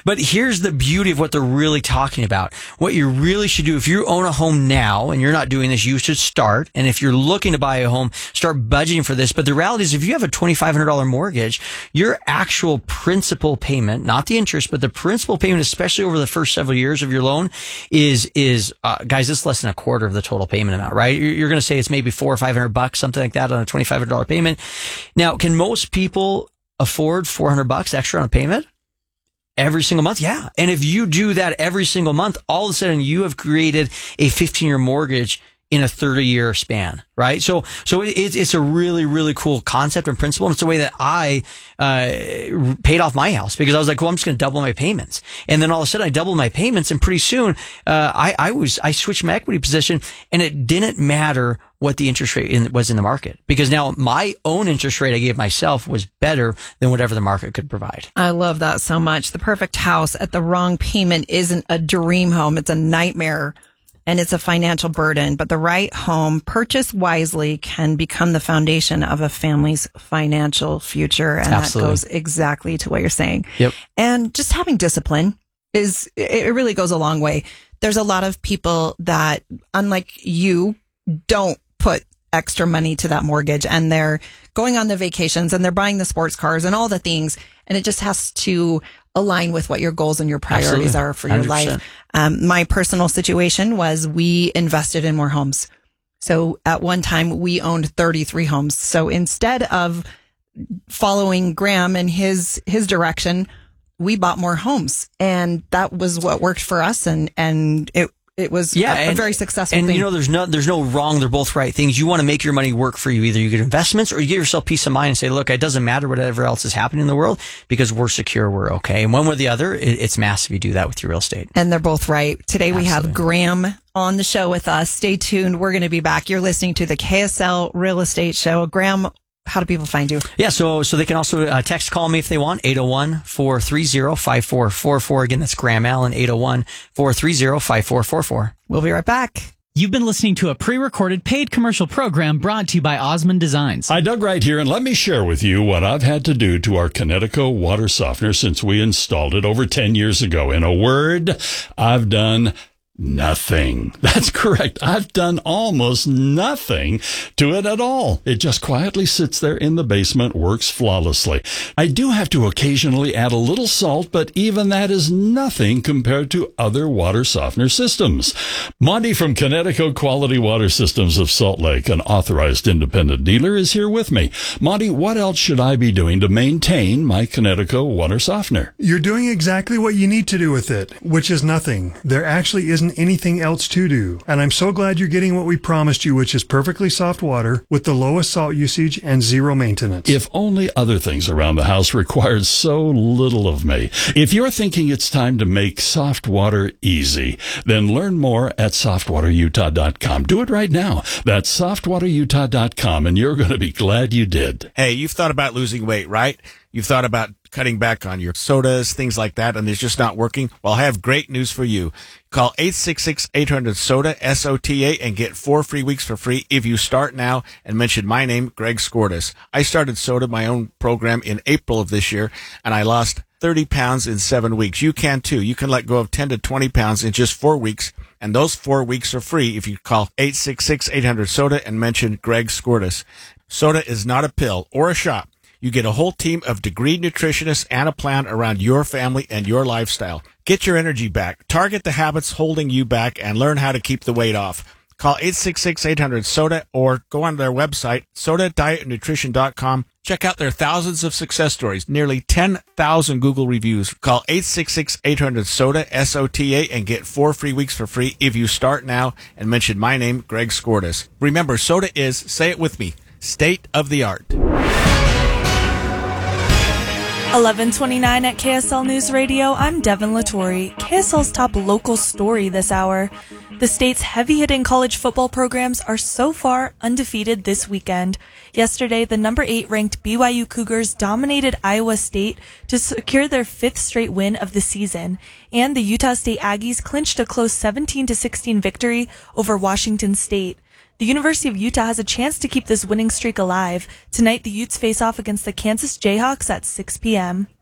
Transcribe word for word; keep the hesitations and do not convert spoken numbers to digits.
But here's the beauty of what they're really talking about. What you really should do, if you own a home now and you're not doing this, you should start. And if you're looking to buy a home, start budgeting for this. But the reality is, if you have a twenty-five hundred dollars mortgage, your actual principal payment, not the interest, but the principal payment, especially over the first several years of your loan, is, is, uh, guys, it's less than a quarter of the total payment amount, right? You're, you're going to say it's maybe four or five hundred bucks, something like that on a twenty-five hundred dollars payment. Now, can most people afford four hundred bucks extra on a payment? Every single month? Yeah. And if you do that every single month, all of a sudden you have created a fifteen year mortgage in a thirty year span, right? So, so it's, it's a really, really cool concept and principle. And it's the way that I, uh, paid off my house, because I was like, well, I'm just going to double my payments. And then all of a sudden I doubled my payments, and pretty soon, uh, I, I was, I switched my equity position, and it didn't matter what the interest rate in, was in the market, because now my own interest rate I gave myself was better than whatever the market could provide. I love that so much. The perfect house at the wrong payment isn't a dream home. It's a nightmare. And it's a financial burden, but the right home purchased wisely can become the foundation of a family's financial future. And Absolutely. That goes exactly to what you're saying. Yep. And just having discipline is, it really goes a long way. There's a lot of people that, unlike you, don't put extra money to that mortgage, and they're going on the vacations and they're buying the sports cars and all the things. And it just has to align with what your goals and your priorities Absolutely. are for your one hundred percent. life. Um, my personal situation was we invested in more homes. So at one time we owned thirty-three homes. So instead of following Graham and his, his direction, we bought more homes, and that was what worked for us. And, and it, It was yeah, a, and, a very successful and thing. you know, there's no, there's no wrong. They're both right things. You want to make your money work for you. Either you get investments, or you get yourself peace of mind and say, look, it doesn't matter whatever else is happening in the world, because we're secure, we're okay. And one way or the other, it, it's massive. You do that with your real estate. And they're both right. Today we Absolutely. have Graham on the show with us. Stay tuned. We're going to be back. You're listening to the K S L Real Estate Show. Graham, how do people find you? Yeah, so so they can also uh, text call me if they want, eight oh one, four three oh, five four four four. Again, that's Graham Allen, eight oh one, four three oh, five four four four. We'll be right back. You've been listening to a pre-recorded paid commercial program brought to you by Osmond Designs. Hi, Doug Wright here, and let me share with you what I've had to do to our Connecticut water softener since we installed it over ten years ago. In a word, I've done nothing. That's correct. I've done almost nothing to it at all. It just quietly sits there in the basement, works flawlessly. I do have to occasionally add a little salt, but even that is nothing compared to other water softener systems. Monty from Connecticut Quality Water Systems of Salt Lake, an authorized independent dealer, is here with me. Monty, what else should I be doing to maintain my Connecticut water softener? You're doing exactly what you need to do with it, which is nothing. There actually isn't anything else to do. And I'm so glad you're getting what we promised you, which is perfectly soft water with the lowest salt usage and zero maintenance. If only other things around the house required so little of me. If you're thinking it's time to make soft water easy, then learn more at soft water utah dot com. Do it right now. That's soft water utah dot com, and you're going to be glad you did. Hey, you've thought about losing weight, right? You've thought about cutting back on your sodas, things like that, and it's just not working? Well, I have great news for you. Call eight six six, eight hundred, SODA, S O T A, and get four free weeks for free if you start now and mention my name, Greg Skordas. I started SODA, my own program, in April of this year, and I lost thirty pounds in seven weeks. You can too. You can let go of ten to twenty pounds in just four weeks, and those four weeks are free if you call eight six six, eight hundred, SODA and mention Greg Skordas. SODA is not a pill or a shot. You get a whole team of degreed nutritionists and a plan around your family and your lifestyle. Get your energy back, target the habits holding you back, and learn how to keep the weight off. Call eight six six, eight hundred, SODA or go on their website, soda diet nutrition dot com. Check out their thousands of success stories, nearly ten thousand Google reviews. Call eight six six, eight hundred, SODA, S O T A, and get four free weeks for free if you start now and mention my name, Greg Skordas. Remember, SODA is, say it with me, state of the art. eleven twenty-nine at K S L News Radio. I'm Devin Lattori. K S L's top local story this hour. The state's heavy-hitting college football programs are so far undefeated this weekend. Yesterday, the number eight ranked B Y U Cougars dominated Iowa State to secure their fifth straight win of the season. And the Utah State Aggies clinched a close seventeen to sixteen victory over Washington State. The University of Utah has a chance to keep this winning streak alive. Tonight, the Utes face off against the Kansas Jayhawks at six p.m.